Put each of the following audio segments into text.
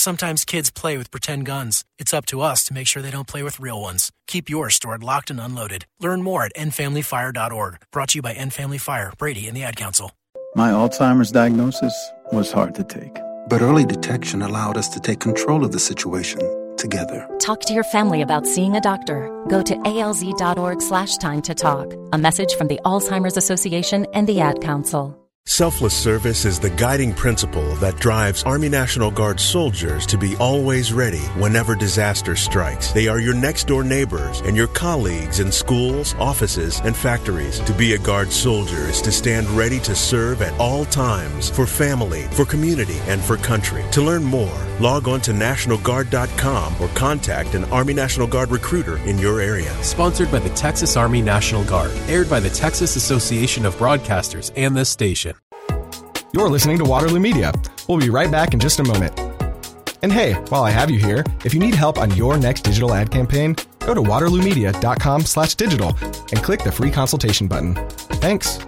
Sometimes kids play with pretend guns. It's up to us to make sure they don't play with real ones. Keep yours stored locked and unloaded. Learn more at endfamilyfire.org. Brought to you by End Family Fire, Brady, and the Ad Council. My Alzheimer's diagnosis was hard to take. But early detection allowed us to take control of the situation together. Talk to your family about seeing a doctor. Go to alz.org/time to talk. A message from the Alzheimer's Association and the Ad Council. Selfless service is the guiding principle that drives Army National Guard soldiers to be always ready whenever disaster strikes. They are your next-door neighbors and your colleagues in schools, offices, and factories. To be a Guard soldier is to stand ready to serve at all times for family, for community, and for country. To learn more, log on to NationalGuard.com or contact an Army National Guard recruiter in your area. Sponsored by the Texas Army National Guard. Aired by the Texas Association of Broadcasters and this station. You're listening to Waterloo Media. We'll be right back in just a moment. And hey, while I have you here, if you need help on your next digital ad campaign, go to waterloomedia.com/digital and click the free consultation button. Thanks.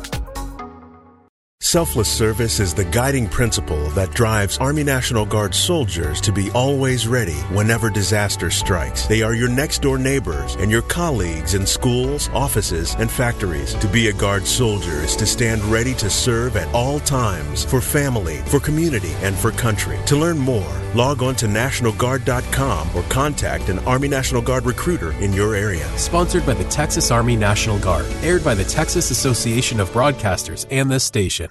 Selfless service is the guiding principle that drives Army National Guard soldiers to be always ready whenever disaster strikes. They are your next-door neighbors and your colleagues in schools, offices, and factories. To be a Guard soldier is to stand ready to serve at all times for family, for community, and for country. To learn more, log on to NationalGuard.com or contact an Army National Guard recruiter in your area. Sponsored by the Texas Army National Guard. Aired by the Texas Association of Broadcasters and this station.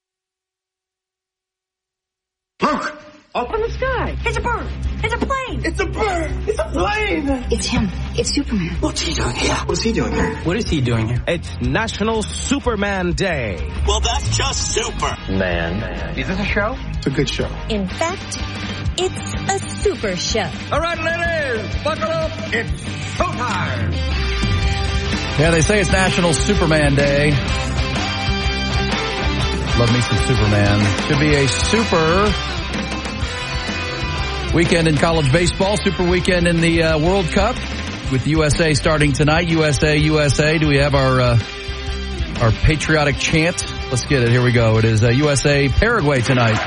Look! Up in the sky! It's a bird! It's a plane! It's a bird! It's a plane! It's him. It's Superman. What's he doing here? What's he doing here? What is he doing here? It's National Superman Day. Well, that's just Superman. Is this a show? It's a good show. In fact, it's a super show. All right, ladies, buckle up. It's showtime. Yeah, they say it's National Superman Day. Love me some Superman. Should be a super weekend in college baseball, super weekend in the World Cup with USA starting tonight. USA, USA. Do we have our patriotic chant? Let's get it. Here we go. It is USA, Paraguay tonight.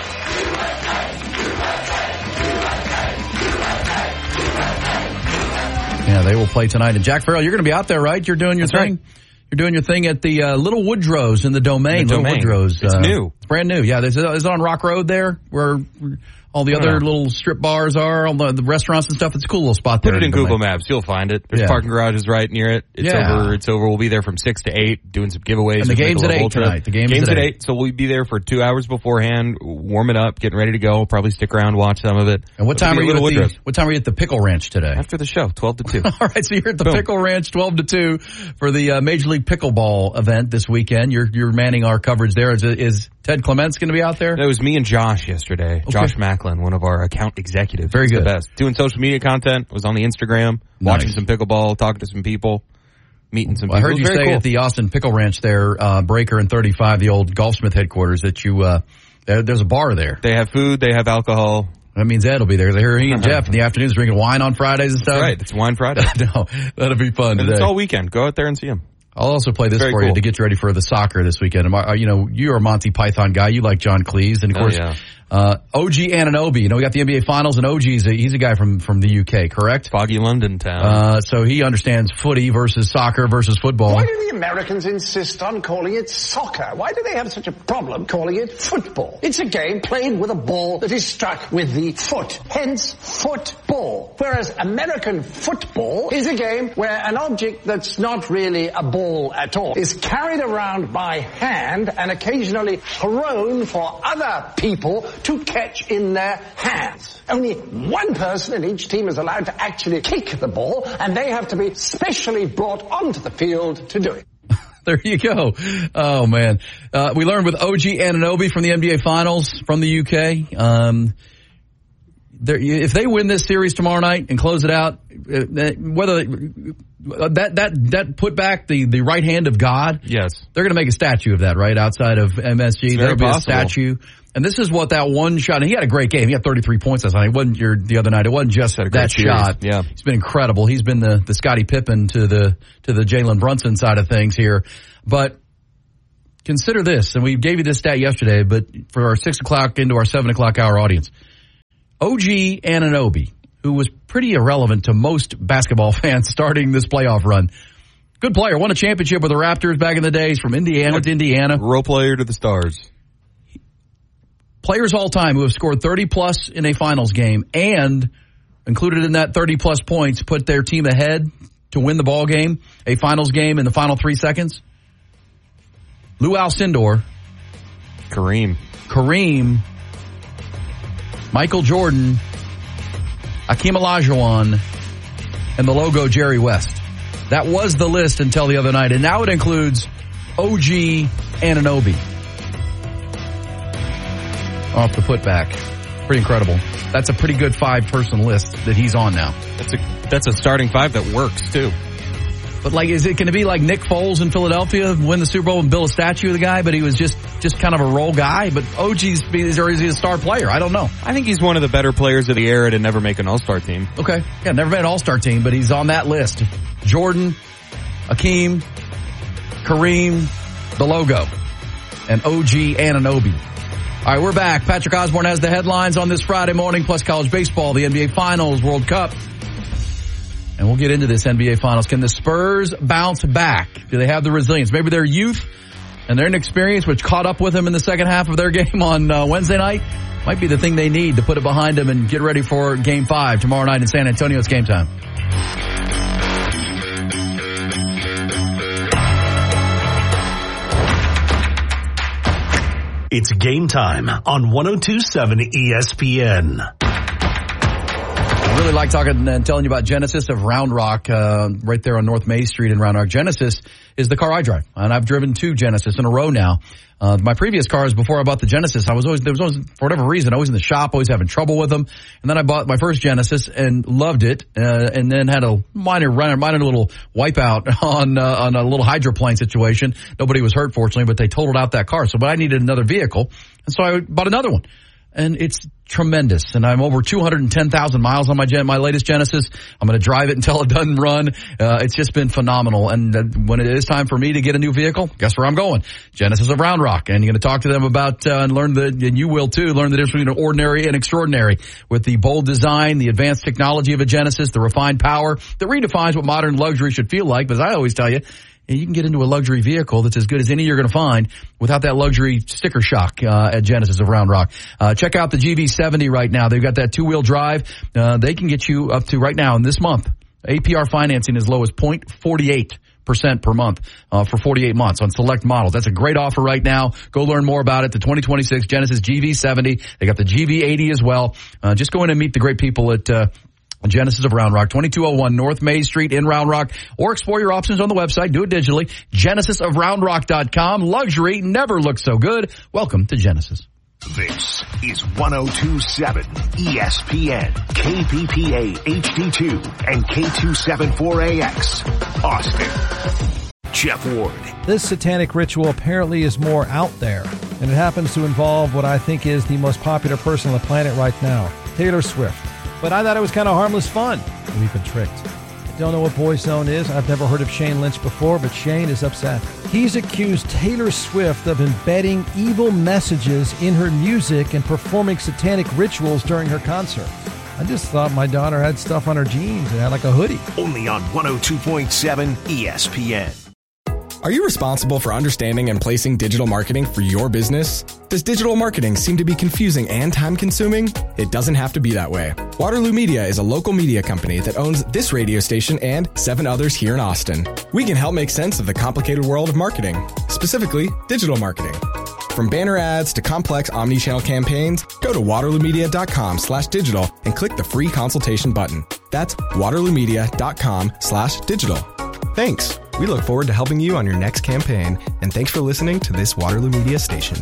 Yeah, they will play tonight. And Jack Farrell, you're going to be out there, right? You're doing your thing? Right. You're doing your thing at the Little Woodrow's in the Domain. Little Woodrow's. It's new. It's brand new. Yeah, is it on Rock Road there where all the other little strip bars are, all the restaurants and stuff? It's a cool little spot there. Put it in Google Maps. You'll find it. There's parking garages right near it. It's over. We'll be there from 6 to 8 doing some giveaways. And the game's at 8 tonight. The game's at 8. So we'll be there for 2 hours beforehand, warming up, getting ready to go. Probably stick around, watch some of it. And what time are you at the Pickle Ranch today? After the show, 12 to 2. All right, so you're at the Pickle Ranch 12 to 2 for the Major League Pickleball event this weekend. You're manning our coverage there. Is Ted Clements going to be out there? It was me and Josh yesterday. Okay. Josh Macklin, one of our account executives. Very good. The best. Doing social media content. Was on the Instagram, watching some pickleball, talking to some people, meeting some people. I heard you say at the Austin Pickle Ranch there, Breaker and 35, the old Golfsmith headquarters, that you there's a bar there. They have food. They have alcohol. That means Ed will be there. They're he and Jeff in the afternoons drinking wine on Fridays and stuff. That's right. It's Wine Friday. No, that'll be fun today. It's all weekend. Go out there and see them. I'll also play this for you to get you ready for the soccer this weekend. You're a Monty Python guy. You like John Cleese. And, of course, OG Anunoby. We got the NBA Finals, and OG, he's a guy from the UK, correct? Foggy London town. So he understands footy versus soccer versus football. Why do the Americans insist on calling it soccer? Why do they have such a problem calling it football? It's a game played with a ball that is struck with the foot, hence football. Whereas American football is a game where an object that's not really a ball at all is carried around by hand and occasionally thrown for other people to catch in their hands. Only one person in each team is allowed to actually kick the ball, and they have to be specially brought onto the field to do it. There you go. Oh, man. We learned with OG Anunoby from the NBA Finals from the UK. If they win this series tomorrow night and close it out, whether that put back the right hand of God, yes, they're going to make a statue of that right outside of MSG. There'll be a statue. And this is what that one shot, and he had a great game. He had 33 points last night. It wasn't the other night. It wasn't just that shot. Yeah. He's been incredible. He's been the Scottie Pippen to the Jalen Brunson side of things here. But consider this, and we gave you this stat yesterday, but for our 6 o'clock into our 7 o'clock hour audience, OG Anunoby, who was pretty irrelevant to most basketball fans starting this playoff run. Good player. Won a championship with the Raptors back in the days from Indiana to Indiana. Role player to the stars. Players all time who have scored 30-plus in a finals game and included in that 30-plus points put their team ahead to win the ball game, a finals game in the final 3 seconds. Lou Alcindor. Kareem. Michael Jordan. Hakeem Olajuwon. And the logo Jerry West. That was the list until the other night, and now it includes OG Anunoby. Off the putback. Pretty incredible. That's a pretty good 5-person list that he's on now. That's a starting 5 that works, too. But, like, is it going to be like Nick Foles in Philadelphia, win the Super Bowl and build a statue of the guy, but he was just kind of a role guy? But OG's, or is he a star player? I don't know. I think he's one of the better players of the era to never make an all-star team. Okay. Yeah, never made an all-star team, but he's on that list. Jordan, Hakeem, Kareem, the logo, and OG Anunoby. All right, we're back. Patrick Osborne has the headlines on this Friday morning, plus college baseball, the NBA Finals, World Cup. And we'll get into this NBA Finals. Can the Spurs bounce back? Do they have the resilience? Maybe their youth and their inexperience, which caught up with them in the second half of their game on Wednesday night, might be the thing they need to put it behind them and get ready for Game 5 tomorrow night in San Antonio. It's game time. It's game time on 102.7 ESPN. I really like talking and telling you about Genesis of Round Rock, right there on North May Street in Round Rock. Genesis is the car I drive, and I've driven 2 Genesis in a row now. My previous cars, before I bought the Genesis, there was always, for whatever reason, always in the shop, always having trouble with them. And then I bought my first Genesis and loved it, and then had a minor little wipeout on a little hydroplane situation. Nobody was hurt, fortunately, but they totaled out that car. But I needed another vehicle, and so I bought another one. And it's tremendous. And I'm over 210,000 miles on my latest Genesis. I'm going to drive it until it doesn't run. It's just been phenomenal. And when it is time for me to get a new vehicle, guess where I'm going? Genesis of Round Rock. And you're going to talk to them about and you will too, learn the difference between an ordinary and extraordinary with the bold design, the advanced technology of a Genesis, the refined power that redefines what modern luxury should feel like. But as I always tell you, you can get into a luxury vehicle that's as good as any you're going to find without that luxury sticker shock at Genesis of Round Rock. Check out the GV70 right now. They've got that 2-wheel drive. They can get you up to right now in this month. APR financing as low as 0.48% per month for 48 months on select models. That's a great offer right now. Go learn more about it. The 2026 Genesis GV70. They got the GV80 as well. Just go in and meet the great people at Genesis of Round Rock, 2201 North May Street in Round Rock, or explore your options on the website. Do it digitally. GenesisofRoundRock.com. Luxury never looks so good. Welcome to Genesis. This is 102.7 ESPN, KPPA HD2, and K274AX, Austin. Jeff Ward. This satanic ritual apparently is more out there, and it happens to involve what I think is the most popular person on the planet right now, Taylor Swift. But I thought it was kind of harmless fun. We've been tricked. I don't know what Boyzone is. I've never heard of Shane Lynch before, but Shane is upset. He's accused Taylor Swift of embedding evil messages in her music and performing satanic rituals during her concert. I just thought my daughter had stuff on her jeans and had like a hoodie. Only on 102.7 ESPN. Are you responsible for understanding and placing digital marketing for your business? Does digital marketing seem to be confusing and time-consuming? It doesn't have to be that way. Waterloo Media is a local media company that owns this radio station and 7 others here in Austin. We can help make sense of the complicated world of marketing, specifically digital marketing. From banner ads to complex omni-channel campaigns, go to waterloomedia.com/digital and click the free consultation button. That's waterloomedia.com/digital. Thanks. We look forward to helping you on your next campaign, and thanks for listening to this Waterloo Media station.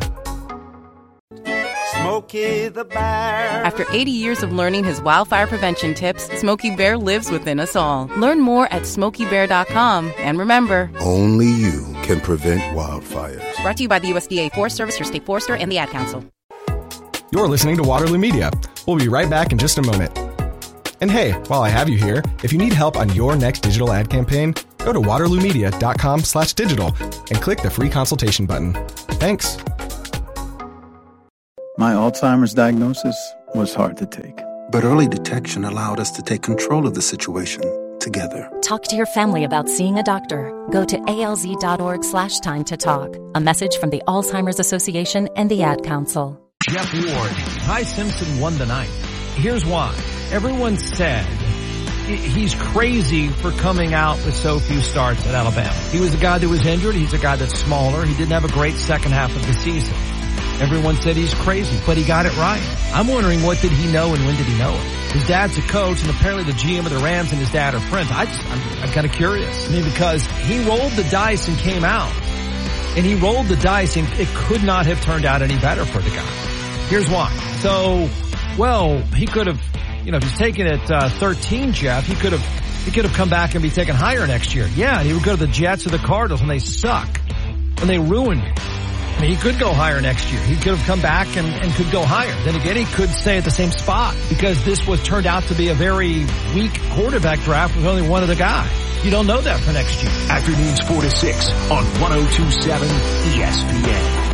Smokey the Bear. After 80 years of learning his wildfire prevention tips, Smokey Bear lives within us all. Learn more at SmokeyBear.com. And remember, only you can prevent wildfires. Brought to you by the USDA Forest Service, your state forester, and the Ad Council. You're listening to Waterloo Media. We'll be right back in just a moment. And hey, while I have you here, if you need help on your next digital ad campaign, go to waterloomedia.com/digital and click the free consultation button. Thanks. My Alzheimer's diagnosis was hard to take. But early detection allowed us to take control of the situation together. Talk to your family about seeing a doctor. Go to alz.org/time to talk. A message from the Alzheimer's Association and the Ad Council. Jeff Ward. Ty Simpson won the night. Here's why. Everyone said he's crazy for coming out with so few starts at Alabama. He was a guy that was injured. He's a guy that's smaller. He didn't have a great second half of the season. Everyone said he's crazy, but he got it right. I'm wondering, what did he know and when did he know it? His dad's a coach, and apparently the GM of the Rams and his dad are friends. I'm kind of curious. I mean, because he rolled the dice and came out. And he rolled the dice, and it could not have turned out any better for the guy. Here's why. So, well, he could have, if he's taking it 13, Jeff, he could have come back and be taken higher next year. Yeah, and he would go to the Jets or the Cardinals, and they suck. And they ruin you. I mean, he could go higher next year. He could have come back and could go higher. Then again, he could stay at the same spot because this turned out to be a very weak quarterback draft with only one other guy. You don't know that for next year. Afternoons 4 to 6 on 102.7 ESPN.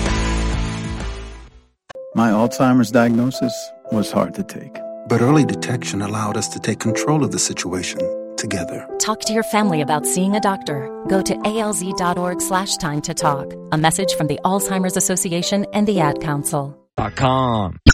My Alzheimer's diagnosis was hard to take. But early detection allowed us to take control of the situation together. Talk to your family about seeing a doctor. Go to alz.org/time to talk. A message from the Alzheimer's Association and the Ad Council. .com.